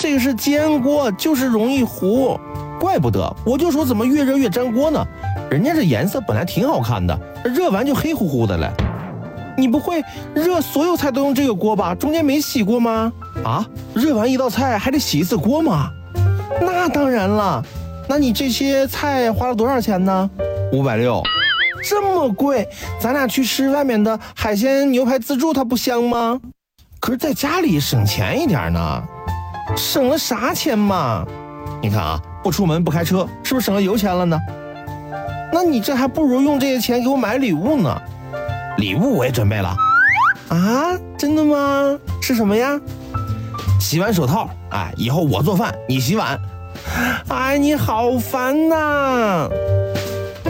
这个是煎锅，就是容易糊，怪不得我就说怎么越热越粘锅呢？人家这颜色本来挺好看的，热完就黑乎乎的了。你不会热所有菜都用这个锅吧？中间没洗过吗？啊，热完一道菜还得洗一次锅吗？那当然了。那你这些菜花了多少钱呢？560。这么贵，咱俩去吃外面的海鲜牛排自助，它不香吗？可是在家里省钱一点呢。省了啥钱嘛？你看啊，不出门不开车，是不是省了油钱了呢？那你这还不如用这些钱给我买礼物呢。礼物我也准备了。啊，真的吗？是什么呀？洗碗手套。哎，以后我做饭，你洗碗。哎，你好烦呐！